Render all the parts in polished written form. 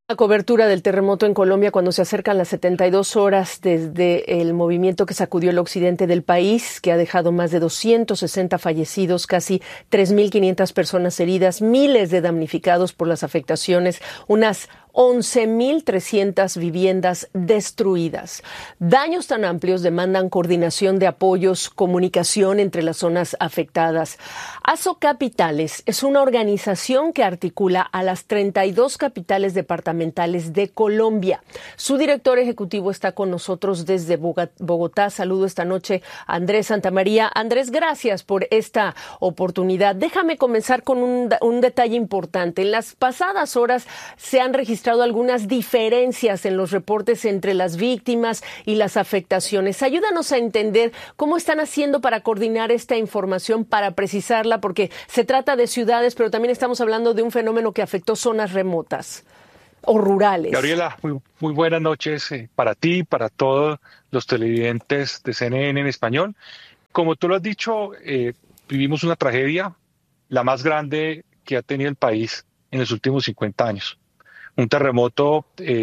La cobertura del terremoto en Colombia cuando se acercan las 72 horas desde el movimiento que sacudió el occidente del país, que ha dejado más de 260 fallecidos, casi 3.500 personas heridas, miles de damnificados por las afectaciones, unas 11.300 viviendas destruidas. Daños tan amplios demandan coordinación de apoyos, comunicación entre las zonas afectadas. ASO Capitales es una organización que articula a las 32 capitales departamentales de Colombia. Su director ejecutivo está con nosotros desde Bogotá. Saludo esta noche a Andrés Santamaría. Andrés, gracias por esta oportunidad. Déjame comenzar con un detalle importante. En las pasadas horas se han registrado algunas diferencias en los reportes entre las víctimas y las afectaciones. Ayúdanos a entender cómo están haciendo para coordinar esta información, para precisarla, porque se trata de ciudades, pero también estamos hablando de un fenómeno que afectó zonas remotas o rurales. Gabriela, muy buenas noches para ti y para todos los televidentes de CNN en español. Como tú lo has dicho, vivimos una tragedia, la más grande que ha tenido el país en los últimos 50 años. Un terremoto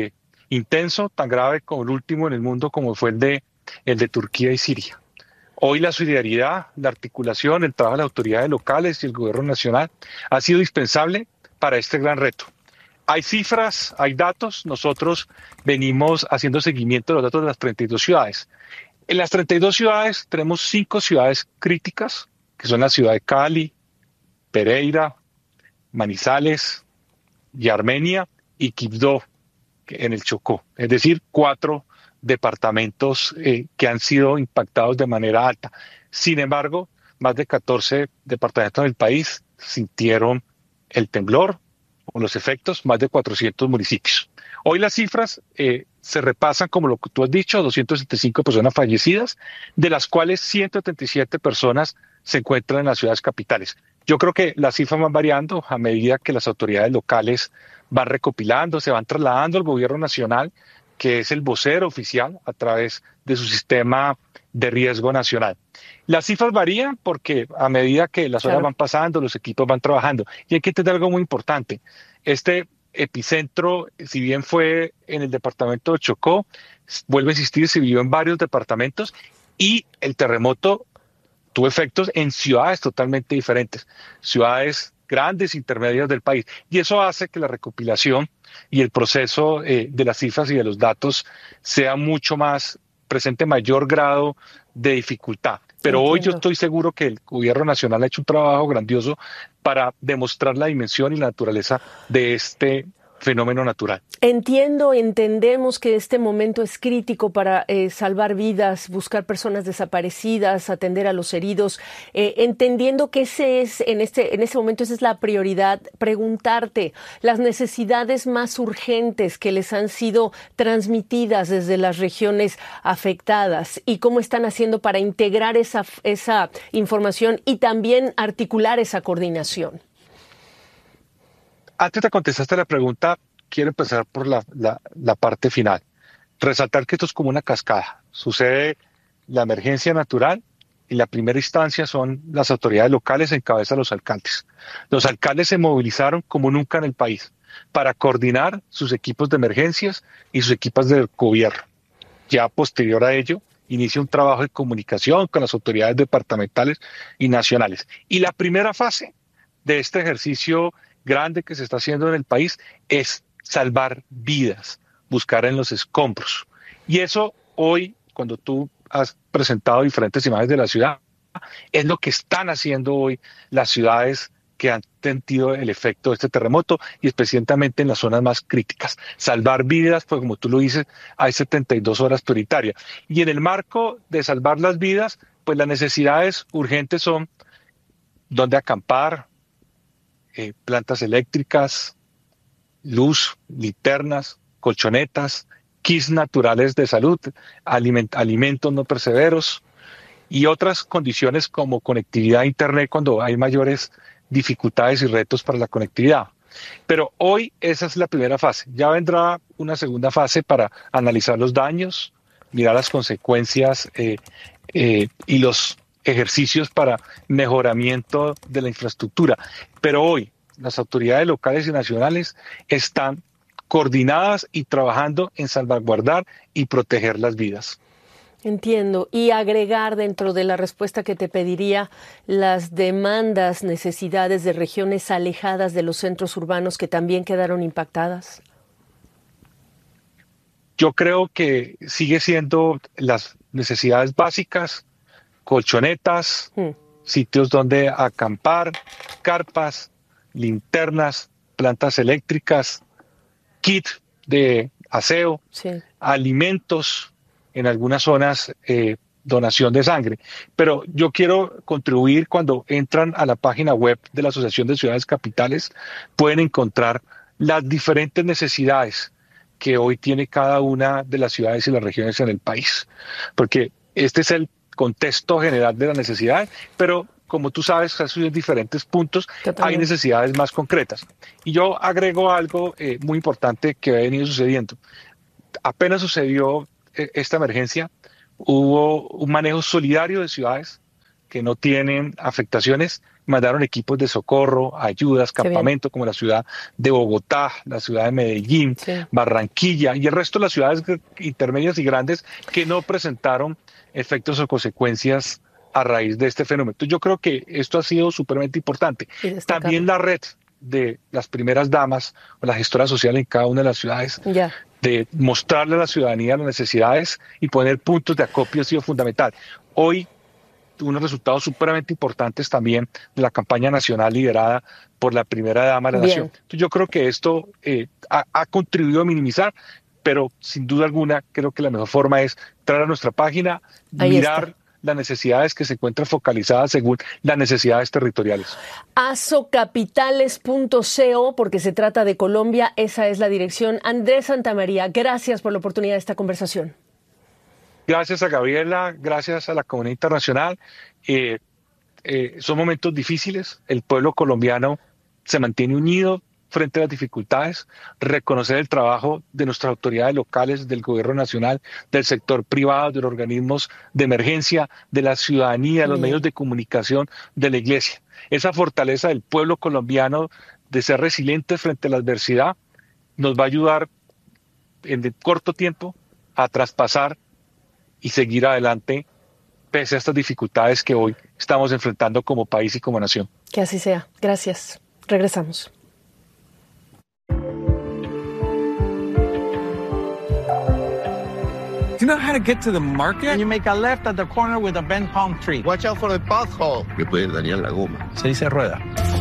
intenso, tan grave como el último en el mundo, como fue el de Turquía y Siria. Hoy la solidaridad, la articulación, el trabajo de las autoridades locales y el gobierno nacional ha sido indispensable para este gran reto. Hay cifras, hay datos. Nosotros venimos haciendo seguimiento de los datos de las 32 ciudades. En las 32 ciudades tenemos 5 ciudades críticas, que son la ciudad de Cali, Pereira, Manizales y Armenia, y Quibdó en el Chocó, es decir, 4 departamentos que han sido impactados de manera alta. Sin embargo, más de 14 departamentos del país sintieron el temblor o los efectos, más de 400 municipios. Hoy las cifras se repasan, como lo que tú has dicho, 275 personas fallecidas, de las cuales 177 personas se encuentran en las ciudades capitales. Yo creo que las cifras van variando a medida que las autoridades locales van recopilando, se van trasladando al gobierno nacional, que es el vocero oficial a través de su sistema de riesgo nacional. Las cifras varían porque a medida que las horas van pasando, los equipos van trabajando. Y hay que entender algo muy importante. Este epicentro, si bien fue en el departamento de Chocó, vuelvo a insistir, se vivió en varios departamentos y el terremoto tuvo efectos en ciudades totalmente diferentes, ciudades grandes, intermedias del país. Y eso hace que la recopilación y el proceso de las cifras y de los datos sea mucho más, presente mayor grado de dificultad. Pero hoy yo estoy seguro que el gobierno nacional ha hecho un trabajo grandioso para demostrar la dimensión y la naturaleza de este fenómeno natural. Entendemos que este momento es crítico para salvar vidas, buscar personas desaparecidas, atender a los heridos, entendiendo que en ese momento esa es la prioridad. Preguntarte las necesidades más urgentes que les han sido transmitidas desde las regiones afectadas y cómo están haciendo para integrar esa información y también articular esa coordinación. Antes de contestarte la pregunta, quiero empezar por la parte final. Resaltar que esto es como una cascada. Sucede la emergencia natural y la primera instancia son las autoridades locales en cabeza de los alcaldes. Los alcaldes se movilizaron como nunca en el país para coordinar sus equipos de emergencias y sus equipos de gobierno. Ya posterior a ello, inicia un trabajo de comunicación con las autoridades departamentales y nacionales. Y la primera fase de este ejercicio grande que se está haciendo en el país es salvar vidas, buscar en los escombros. Y eso hoy, cuando tú has presentado diferentes imágenes de la ciudad, es lo que están haciendo hoy las ciudades que han sentido el efecto de este terremoto y especialmente en las zonas más críticas. Salvar vidas, pues como tú lo dices, hay 72 horas prioritarias. Y en el marco de salvar las vidas, pues las necesidades urgentes son dónde acampar, plantas eléctricas, luz, linternas, colchonetas, kits naturales de salud, alimentos no perecederos y otras condiciones como conectividad a Internet cuando hay mayores dificultades y retos para la conectividad. Pero hoy esa es la primera fase. Ya vendrá una segunda fase para analizar los daños, mirar las consecuencias y los ejercicios para mejoramiento de la infraestructura. Pero hoy las autoridades locales y nacionales están coordinadas y trabajando en salvaguardar y proteger las vidas. Entiendo. Y agregar dentro de la respuesta que te pediría las demandas, necesidades de regiones alejadas de los centros urbanos que también quedaron impactadas. Yo creo que sigue siendo las necesidades básicas, colchonetas, sitios donde acampar, carpas, linternas, plantas eléctricas, kit de aseo, alimentos, en algunas zonas donación de sangre. Pero yo quiero contribuir. Cuando entran a la página web de la Asociación de Ciudades Capitales, pueden encontrar las diferentes necesidades que hoy tiene cada una de las ciudades y las regiones en el país. Porque este es el contexto general de la necesidad, pero como tú sabes, en diferentes puntos hay necesidades más concretas. Y yo agrego algo muy importante que ha venido sucediendo. Apenas sucedió esta emergencia, hubo un manejo solidario de ciudades que no tienen afectaciones, mandaron equipos de socorro, ayudas, campamento, como la ciudad de Bogotá, la ciudad de Medellín, Barranquilla y el resto de las ciudades intermedias y grandes que no presentaron efectos o consecuencias a raíz de este fenómeno. Entonces yo creo que esto ha sido supremamente importante. También la red de las primeras damas o la gestora social en cada una de las ciudades, de mostrarle a la ciudadanía las necesidades y poner puntos de acopio ha sido fundamental. Hoy, unos resultados supremamente importantes también de la campaña nacional liderada por la primera dama de la nación. Entonces yo creo que esto ha contribuido a minimizar, pero sin duda alguna creo que la mejor forma es entrar a nuestra página, mirar las necesidades que se encuentran focalizadas según las necesidades territoriales. Asocapitales.co, porque se trata de Colombia, esa es la dirección. Andrés Santamaría, gracias por la oportunidad de esta conversación. Gracias a Gabriela, gracias a la comunidad internacional. Son momentos difíciles, el pueblo colombiano se mantiene unido frente a las dificultades, reconocer el trabajo de nuestras autoridades locales, del gobierno nacional, del sector privado, de los organismos de emergencia, de la ciudadanía, de los medios de comunicación, de la iglesia. Esa fortaleza del pueblo colombiano de ser resilientes frente a la adversidad nos va a ayudar en corto tiempo a traspasar y seguir adelante pese a estas dificultades que hoy estamos enfrentando como país y como nación. Que así sea. Gracias. Regresamos. Do you know how to get to the market? And you make a left at the corner with a bent palm tree. Watch out for the pothole. ¿Qué puede dañar la goma? Se dice rueda.